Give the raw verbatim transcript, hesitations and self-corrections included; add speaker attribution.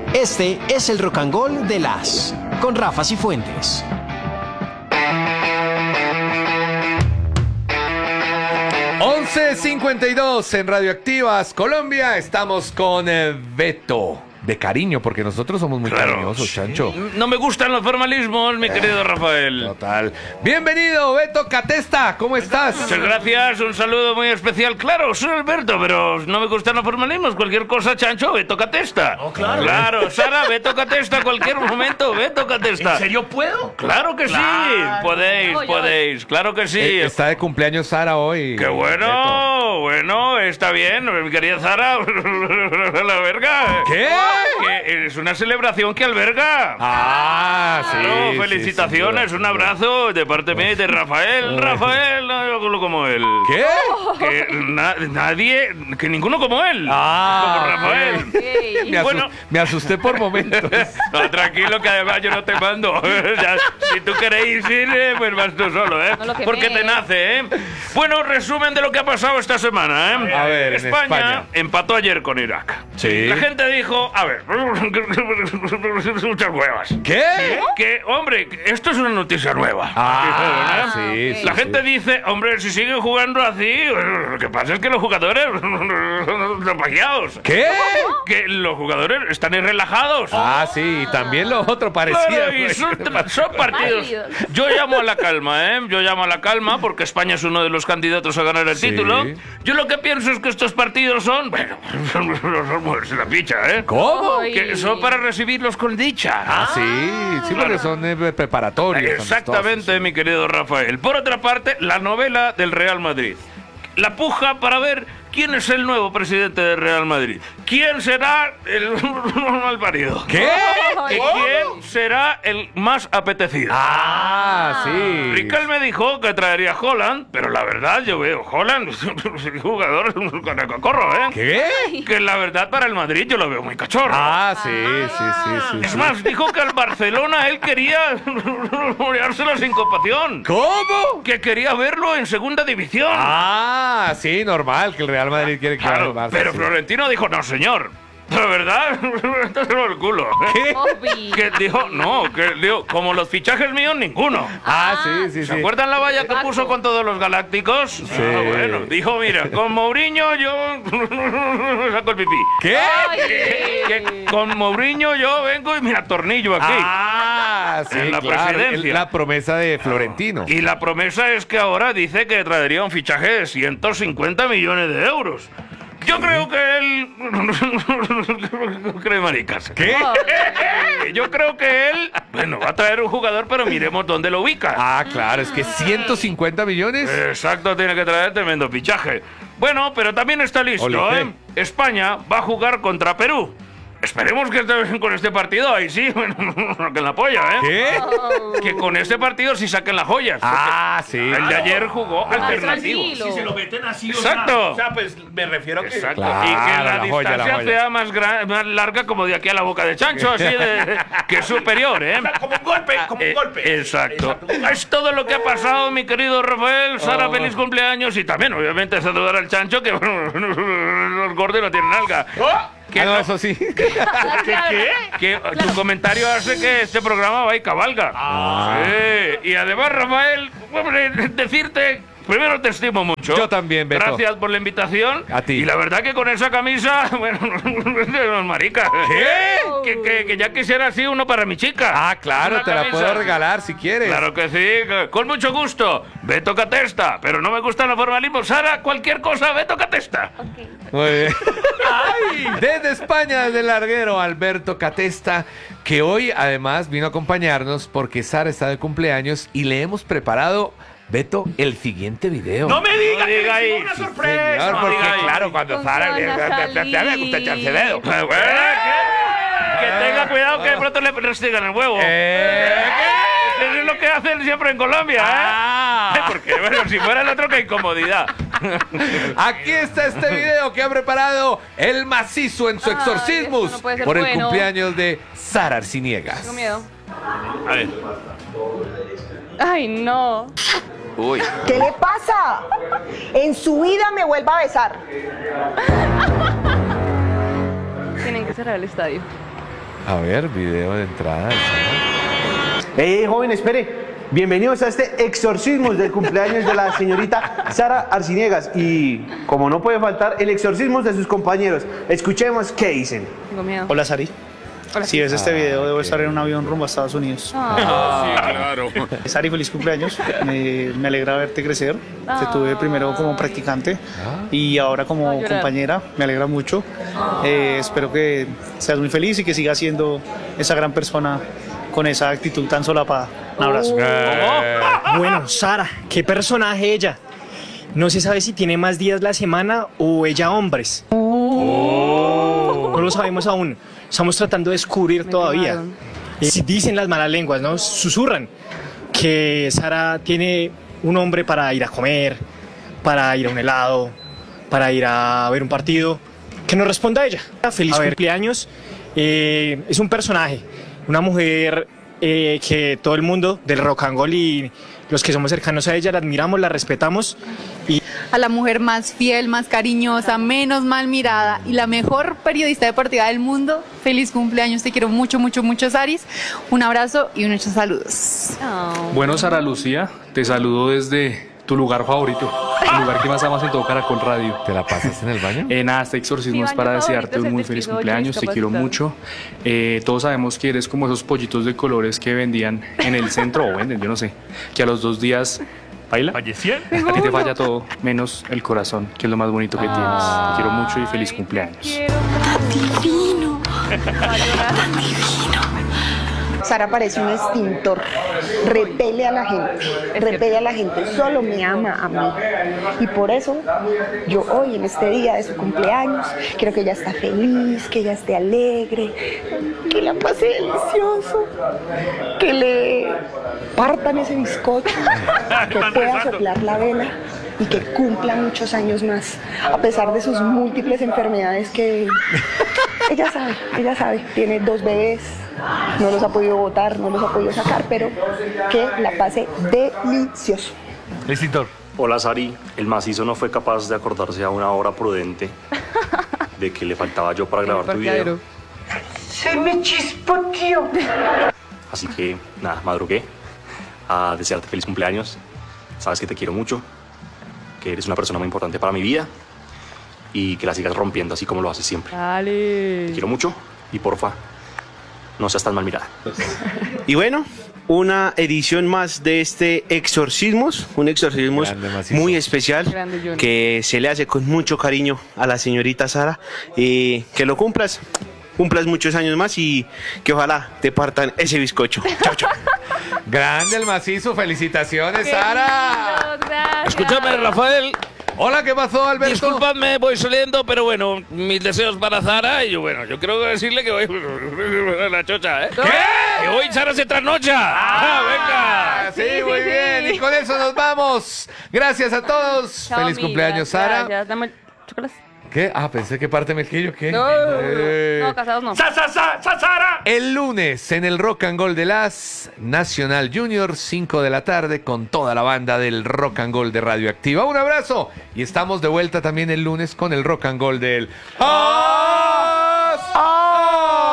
Speaker 1: Este es el Rock and Roll de las con Rafa Cifuentes.
Speaker 2: once cincuenta y dos en Radioactivas Colombia. Estamos con eh, Beto. De cariño, porque nosotros somos muy
Speaker 3: Claro,
Speaker 2: cariñosos,
Speaker 3: sí.
Speaker 2: Chancho.
Speaker 3: No me gustan los formalismos, mi querido Rafael.
Speaker 2: Total. Bienvenido, Beto Catesta. ¿Cómo estás?
Speaker 3: Muchas gracias, un saludo muy especial. Claro, soy Alberto, pero no me gustan los formalismos. Cualquier cosa, Chancho, Beto Catesta.
Speaker 4: No, claro.
Speaker 3: Claro, Sara, Beto Catesta, cualquier momento, Beto Catesta.
Speaker 4: ¿En serio puedo?
Speaker 3: Claro que
Speaker 4: Claro.
Speaker 3: sí, podéis,
Speaker 5: Oye,
Speaker 3: podéis, claro que sí.
Speaker 2: Eh, está de cumpleaños Sara hoy.
Speaker 3: ¡Qué bueno!
Speaker 2: Beto.
Speaker 3: Bueno, está bien, mi querida Sara. La verga.
Speaker 2: ¿Qué?
Speaker 3: Que es una celebración que alberga.
Speaker 2: Ah, sí.
Speaker 3: Claro,
Speaker 2: sí,
Speaker 3: felicitaciones,
Speaker 2: sin
Speaker 3: un
Speaker 2: duda.
Speaker 3: abrazo de parte mía y de Rafael. Rafael, no como él.
Speaker 2: ¿Qué?
Speaker 3: Que na- nadie, que ninguno como él.
Speaker 2: Ah,
Speaker 3: como Rafael.
Speaker 5: Ok.
Speaker 2: Me, asus-
Speaker 3: Bueno.
Speaker 2: me asusté por momentos.
Speaker 3: No, tranquilo, que además yo no te mando. Ya, si tú queréis ir, eh, pues vas tú solo, ¿eh?
Speaker 5: No lo quemé.
Speaker 3: Porque te nace, ¿eh? Bueno, resumen de lo que ha pasado esta semana, ¿eh?
Speaker 2: A ver, en
Speaker 3: España,
Speaker 2: España.
Speaker 3: empató ayer con Irak.
Speaker 2: Sí.
Speaker 3: La gente dijo, a ver, muchas huevas.
Speaker 2: ¿Qué?
Speaker 3: Que, hombre, esto es una noticia nueva.
Speaker 2: Ah,
Speaker 3: Dijeron, ¿eh?
Speaker 2: sí, sí.
Speaker 3: La
Speaker 2: sí.
Speaker 3: gente dice, hombre, si siguen jugando así, lo que pasa es que los jugadores son payados.
Speaker 2: ¿Qué?
Speaker 3: Que los jugadores están ahí relajados.
Speaker 2: Ah, sí, y también lo otro parecía.
Speaker 3: Claro, y
Speaker 2: güey.
Speaker 3: son, son partidos.
Speaker 5: Válidos.
Speaker 3: Yo llamo a la calma, ¿eh? Yo llamo a la calma porque España es uno de los candidatos a ganar el
Speaker 2: Sí.
Speaker 3: título. Yo lo que pienso es que estos partidos son, bueno, son, son moverse la picha, ¿eh?
Speaker 2: ¿Cómo?
Speaker 5: Ay.
Speaker 3: Que son para recibirlos con dicha.
Speaker 2: Ah, sí, sí, porque son eh, preparatorios.
Speaker 3: Exactamente,
Speaker 2: amistosos.
Speaker 3: mi querido Rafael. Por otra parte, la novela del Real Madrid. La puja para ver quién es el nuevo presidente del Real Madrid. ¿Quién será el mal parido?
Speaker 2: ¿Qué?
Speaker 3: ¿Y quién será el más apetecido?
Speaker 2: Ah, sí.
Speaker 3: Riquelme dijo que traería a Haaland, pero la verdad yo veo Haaland es un jugador con el cocorro, ¿eh?
Speaker 2: ¿Qué?
Speaker 3: Que la verdad para el Madrid yo lo veo muy cachorro.
Speaker 2: Ah, sí, sí, sí, sí.
Speaker 3: Es
Speaker 2: sí.
Speaker 3: más, dijo que al Barcelona él quería morirse la sincopación.
Speaker 2: ¿Cómo?
Speaker 3: Que quería verlo en segunda división.
Speaker 2: Ah, sí, normal que el Real Madrid quiere que
Speaker 3: claro,
Speaker 2: gane el Barça,
Speaker 3: pero
Speaker 2: sí.
Speaker 3: Florentino dijo, no señor. La verdad, esto es el culo.
Speaker 2: ¿Qué?
Speaker 5: Obi.
Speaker 3: Que dijo, no, que dijo, como los fichajes míos, ninguno.
Speaker 2: Ah, sí, sí,
Speaker 3: ¿Se
Speaker 2: sí.
Speaker 3: acuerdan la valla que
Speaker 5: Exacto.
Speaker 3: puso con todos los galácticos? Sí. bueno, dijo, mira, con Mourinho yo saco el pipí.
Speaker 2: ¿Qué?
Speaker 5: Ay.
Speaker 3: Que con Mourinho yo vengo y me atornillo aquí.
Speaker 2: Ah, sí,
Speaker 3: En la
Speaker 2: claro,
Speaker 3: presidencia.
Speaker 2: la promesa de Florentino.
Speaker 3: Y la promesa es que ahora dice que traería un fichaje de ciento cincuenta millones de euros. Yo creo que él... cree maricas.
Speaker 2: ¿Qué?
Speaker 3: Yo creo que él... Bueno, va a traer un jugador, pero miremos dónde lo ubica.
Speaker 2: Ah, claro, es que ciento cincuenta millones.
Speaker 3: Exacto, tiene que traer tremendo fichaje. Bueno, pero también está listo,
Speaker 2: Olé.
Speaker 3: ¿eh? España va a jugar contra Perú. Esperemos que estén con este partido, ahí sí, bueno, saquen la polla, ¿eh?
Speaker 2: ¿Qué?
Speaker 3: Que con este partido sí saquen las joyas. porque
Speaker 2: Ah, sí.
Speaker 3: el de ayer jugó alternativo.
Speaker 5: tranquilo.
Speaker 4: Si se lo meten así, o
Speaker 3: Exacto.
Speaker 4: sea, o sea, pues me refiero a que...
Speaker 3: Exacto.
Speaker 2: Claro,
Speaker 3: y que la,
Speaker 2: la joya, la
Speaker 3: distancia
Speaker 2: joya.
Speaker 3: sea más, gran- más larga como de aquí a la boca de chancho, así de, que es superior, ¿eh?
Speaker 4: Como un golpe, como
Speaker 3: Eh,
Speaker 4: un golpe.
Speaker 3: Exacto. Es todo lo que ha pasado, mi querido Rafael. Sara,
Speaker 2: Oh.
Speaker 3: feliz cumpleaños. Y también, obviamente, saludar al chancho, que los gordos no tienen nalga.
Speaker 4: ¡Oh!
Speaker 3: Que,
Speaker 2: Ah, no,
Speaker 3: no-
Speaker 2: eso sí.
Speaker 3: ¿Qué? Que tu comentario hace que este programa va y cabalga.
Speaker 2: Ah.
Speaker 3: Sí. Y además, Rafael, hombre, decirte... Primero te estimo mucho.
Speaker 2: Yo también, Beto.
Speaker 3: Gracias por la invitación.
Speaker 2: A ti.
Speaker 3: Y la verdad que con esa camisa, bueno, no marica.
Speaker 2: ¿Qué?
Speaker 3: Que, que, que ya quisiera así uno para mi chica.
Speaker 2: Ah, claro,
Speaker 3: Una
Speaker 2: te la
Speaker 3: camisa.
Speaker 2: puedo regalar si quieres.
Speaker 3: Claro que sí, con mucho gusto. Beto Catesta, pero no me gustan los formalismos. Sara, cualquier cosa, Beto Catesta.
Speaker 2: Muy bien. Desde España, desde el larguero, Alberto Catesta, que hoy además vino a acompañarnos porque Sara está de cumpleaños y le hemos preparado, Beto, el siguiente video.
Speaker 4: ¡No me digas
Speaker 3: No
Speaker 4: que
Speaker 3: diga
Speaker 4: me hicimos
Speaker 3: ahí.
Speaker 4: una
Speaker 3: Sí,
Speaker 4: sorpresa!
Speaker 2: Señor,
Speaker 3: no
Speaker 2: porque
Speaker 3: diga ahí.
Speaker 2: claro, cuando
Speaker 5: ¿Con
Speaker 2: Sara
Speaker 5: qué
Speaker 2: le
Speaker 5: van a
Speaker 2: me gusta echarse dedo.
Speaker 3: Bueno, que, que tenga cuidado que de pronto le restringan el huevo.
Speaker 2: Eh,
Speaker 3: Eso es lo que hacen siempre en Colombia, ¿eh?
Speaker 2: Ah.
Speaker 3: Porque, bueno, si fuera el otro, qué incomodidad.
Speaker 2: Aquí está este video que ha preparado el macizo en su
Speaker 5: Ay,
Speaker 2: exorcismus
Speaker 5: esto no puede ser
Speaker 2: por el
Speaker 5: bueno.
Speaker 2: cumpleaños de Sara Arciniegas.
Speaker 5: Tengo miedo.
Speaker 3: A ver.
Speaker 5: Ay, no.
Speaker 3: Uy.
Speaker 6: ¿Qué le pasa? En su vida me vuelva a besar.
Speaker 5: Tienen que cerrar el estadio.
Speaker 2: A ver, video de entrada. de Sara.
Speaker 7: Hey, joven, espere. Bienvenidos a este exorcismo del cumpleaños de la señorita Sara Arciniegas. Y como no puede faltar, el exorcismo de sus compañeros. Escuchemos qué dicen.
Speaker 5: Tengo miedo.
Speaker 8: Hola, Sari.
Speaker 5: Hola.
Speaker 8: Si ves este
Speaker 2: Ah,
Speaker 8: video, debo
Speaker 2: ok.
Speaker 8: estar en un avión rumbo a Estados Unidos.
Speaker 5: Ah.
Speaker 3: Sí, claro.
Speaker 8: Sari, feliz cumpleaños. Me, me alegra verte crecer. Te tuve primero como practicante y ahora
Speaker 5: Voy a
Speaker 8: como
Speaker 5: llorar.
Speaker 8: compañera. Me alegra mucho. Eh, espero que seas muy feliz y que sigas siendo esa gran persona con esa actitud tan solapada. Un abrazo.
Speaker 2: Eh,
Speaker 9: Bueno, Sara, qué personaje ella. No se sabe si tiene más días la semana o ella hombres. No lo sabemos aún. Estamos tratando de descubrir
Speaker 5: Me
Speaker 9: todavía.
Speaker 5: quemaron.
Speaker 9: Eh, si dicen las malas lenguas, ¿no? Susurran que Sara tiene un hombre para ir a comer, para ir a un helado, para ir a ver un partido. Que nos responda ella. Feliz cumpleaños. Eh, es un personaje, una mujer eh, que todo el mundo del rock and roll y los que somos cercanos a ella la admiramos, la respetamos y
Speaker 10: A la mujer más fiel, más cariñosa, menos mal mirada y la mejor periodista deportiva del mundo. Feliz cumpleaños, te quiero mucho, mucho, mucho, Saris. Un abrazo y muchos saludos.
Speaker 5: Oh.
Speaker 11: Bueno, Sara Lucía, te saludo desde tu lugar favorito, el lugar que más amas en todo Caracol Radio.
Speaker 2: ¿Te la pasas en el baño?
Speaker 11: Eh, nada, este exorcismo
Speaker 5: Mi
Speaker 11: es
Speaker 5: baño
Speaker 11: para
Speaker 5: favorito
Speaker 11: desearte
Speaker 5: es
Speaker 11: un
Speaker 5: el
Speaker 11: muy
Speaker 5: del
Speaker 11: feliz
Speaker 5: piso ocho
Speaker 11: cumpleaños, te quiero
Speaker 5: discapacitado.
Speaker 11: mucho. Eh, todos sabemos que eres como esos pollitos de colores que vendían en el centro, o venden, yo no sé, que a los dos días baila.
Speaker 4: ¿Fallecían?
Speaker 11: A ti te falla todo, menos el corazón, que es lo más bonito que tienes. Te quiero mucho y feliz cumpleaños.
Speaker 5: Quiero
Speaker 10: Divino.
Speaker 5: Va a llorar.
Speaker 6: Sara parece un extintor, repele a la gente, repele a la gente, solo me ama a mí. Y por eso yo hoy, en este día de su cumpleaños, quiero que ella esté feliz, que ella esté alegre, que la pase delicioso, que le partan ese bizcocho, que pueda soplar la vela y que cumpla muchos años más, a pesar de sus múltiples enfermedades que ella sabe, ella sabe, tiene dos bebés. No los ha podido botar, no los ha podido sacar, pero que la pase delicioso.
Speaker 4: Extintor.
Speaker 12: Hola, Sari. El macizo no fue capaz de acordarse a una hora prudente de que le faltaba yo para grabar tu video.
Speaker 6: Se me chispoteó.
Speaker 12: Así que, nada, madrugué a desearte feliz cumpleaños. Sabes que te quiero mucho, que eres una persona muy importante para mi vida y que la sigas rompiendo así como lo haces siempre.
Speaker 5: Dale.
Speaker 12: Te quiero mucho y porfa, no seas tan mal mirada.
Speaker 7: Y bueno, una edición más de este exorcismos, un exorcismo
Speaker 2: Grande, macizo.
Speaker 7: muy especial
Speaker 5: Grande, Johnny.
Speaker 7: que se le hace con mucho cariño a la señorita Sara y que lo cumplas, cumplas muchos años más y que ojalá te partan ese bizcocho. Chao, chao.
Speaker 2: Grande el macizo, felicitaciones,
Speaker 5: Qué
Speaker 2: Sara.
Speaker 5: lindo, gracias.
Speaker 3: Escúchame, Rafael.
Speaker 2: Hola, ¿qué pasó, Alberto?
Speaker 3: Disculpadme, voy saliendo, pero bueno, mis deseos para Sara. Y yo, bueno, yo quiero decirle que voy a la chocha, ¿eh?
Speaker 2: ¿Qué?
Speaker 3: Que hoy Sara se trasnocha. ¡Ah, venga!
Speaker 2: Ah, sí,
Speaker 5: Sí, sí,
Speaker 2: muy
Speaker 5: sí,
Speaker 2: bien.
Speaker 5: sí.
Speaker 2: Y con eso nos vamos. Gracias a todos.
Speaker 5: Chao,
Speaker 2: Feliz
Speaker 5: amiga,
Speaker 2: cumpleaños, Sara.
Speaker 5: Gracias, dame chocolate.
Speaker 2: ¿Qué? Ah, pensé que parte Melquillo, ¿qué?
Speaker 5: No,
Speaker 2: Eh,
Speaker 5: no, casados no.
Speaker 4: ¡Sa, sa, sa, sa, Sara!
Speaker 2: El lunes en el Rock and Roll de las Nacional Junior, cinco de la tarde, con toda la banda del Rock and Roll de Radioactiva. Un abrazo y estamos de vuelta también el lunes con el Rock and Roll del... ¡Ah!